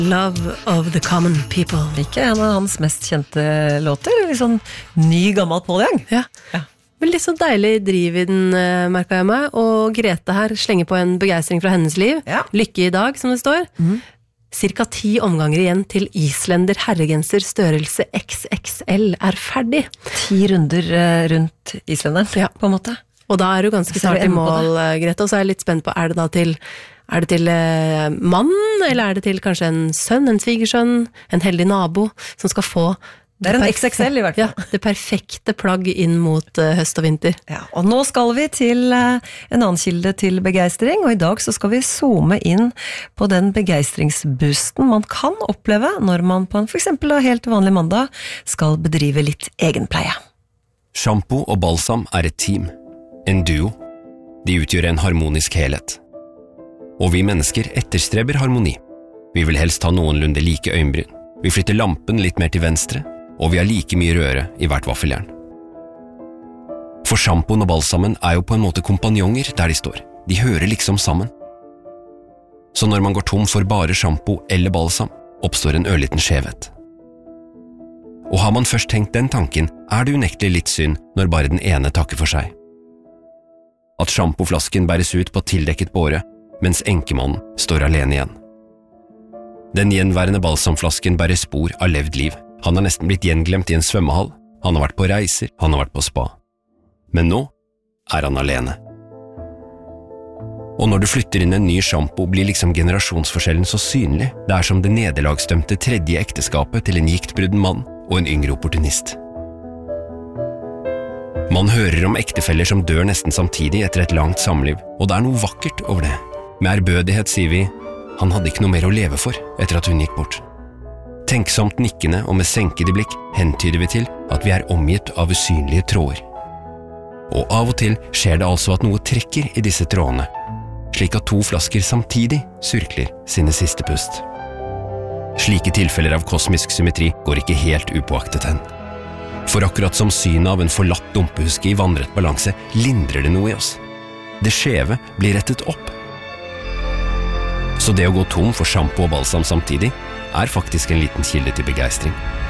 Love of the Common People. Ikke en av hans mest kjente låter, litt sånn ny, gammel Paul Young. Ja. Men litt sånn deilig driv I den, merket jeg meg, og Grete her slenger på en begeistring fra hennes liv. Ja. Lykke I dag, som det står. Cirka 10 omganger igjen til Islender herregenser størrelse XXL ferdig. 10 runder rundt Islenderen, på en måte. Og da du ganske snart I mål, Grete, og så jeg litt spent på, det da til mann, eller det til kanskje en sønn, en svigersønn, en heldig nabo, som skal få det en XXL I hvert fall. Ja, det perfekte plagg inn mot høst og vinter. Ja, og nå skal vi til en annen kilde til begeistring, og I dag så skal vi zoome inn på den begeistringsboosten man kan oppleve når man på en for eksempel helt vanlig mandag skal bedrive litt egenpleie. Shampoo og balsam et team, en duo. De utgjør en harmonisk helhet. Og vi mennesker etterstreber harmoni. Vi vil helst ha noenlunde like øyenbryn. Vi flytter lampen litt mer til venstre, og vi har like mye røre I hvert vaffeljern. For sjampoen og balsamen jo på en måte kompanjonger der de står. De hører liksom sammen. Så når man går tom for bare shampoo eller balsam, oppstår en ørliten skjevhet. Og har man først tenkt den tanken, det unektelig litt synd når bare den ene takker for seg. At shampooflasken bæres ut på tildekket båre, mens enkemannen står alene igjen. Den gjenværende balsamflasken bærer spor av levd liv. Han har nesten blitt gjenglemt I en svømmehall. Han har vært på reiser, han har vært på spa. Men nå han alene. Og når du flytter inn en ny shampoo, blir liksom generasjonsforskjellen så synlig. Det som det nederlagsdømte tredje ekteskapet til en giktbrudden mann og en yngre opportunist. Man hører om ektefeller som dør nesten samtidig etter et langt samliv, og det noe vakkert over det. Med ærbødighet sier vi, han hadde ikke noe mer å leve for etter at hun gikk bort. Tenksomt nikkende og med senkede blikk hentyder vi til at vi omgitt av usynlige tråder. Og av og til skjer det altså at noe trekker I disse trådene, slik at 2 flasker samtidig surkler sine siste pust. Slike tilfeller av kosmisk symmetri går ikke helt upåaktet hen. For akkurat som synet av en forlatt dumpehuske I vannrett balanse lindrer det noe I oss. Det skjeve blir rettet opp. Så det å gå tom for shampoo og balsam samtidig faktisk en liten kilde til begeistring.